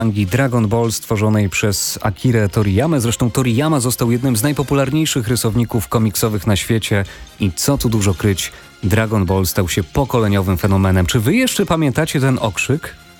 mangi Dragon Ball stworzonej przez Akirę Toriyamę. Zresztą Toriyama został jednym z najpopularniejszych rysowników komiksowych na świecie i co tu dużo kryć, Dragon Ball stał się pokoleniowym fenomenem. Czy wy jeszcze pamiętacie ten okrzyk?